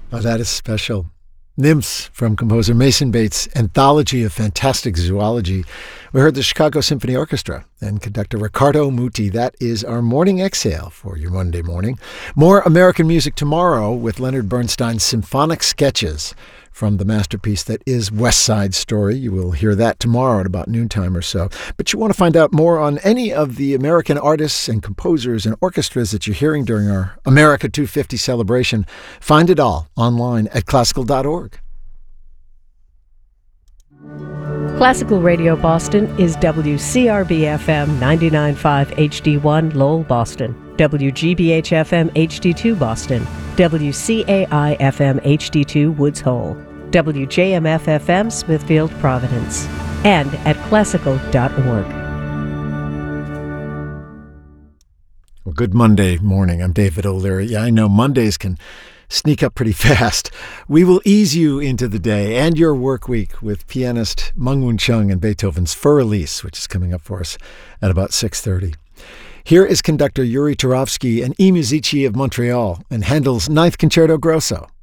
Oh, that is special. Nymphs from composer Mason Bates' Anthology of Fantastic Zoology. We heard the Chicago Symphony Orchestra and conductor Riccardo Muti. That is our morning exhale for your Monday morning. More American music tomorrow with Leonard Bernstein's symphonic sketches from the masterpiece that is West Side Story. You will hear that tomorrow at about noontime or so. But you want to find out more on any of the American artists and composers and orchestras that you're hearing during our America 250 celebration, find it all online at classical.org. Classical Radio Boston is WCRB-FM 99.5 HD1 Lowell, Boston, WGBH-FM HD2 Boston, WCAI-FM HD2 Woods Hole, WJMF-FM Smithfield, Providence, and at classical.org. Well, good Monday morning. I'm David O'Leary. Yeah, I know Mondays can sneak up pretty fast. We will ease you into the day and your work week with pianist Mengwen Chung and Beethoven's Für Elise, which is coming up for us at about 6:30. Here is conductor Yuri Turovsky and I Musici of Montreal and Handel's Ninth Concerto Grosso.